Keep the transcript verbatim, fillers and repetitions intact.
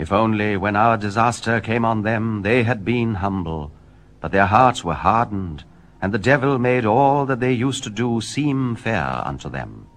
If only when our disaster came on them they had been humble, but their hearts were hardened, and the devil made all that they used to do seem fair unto them.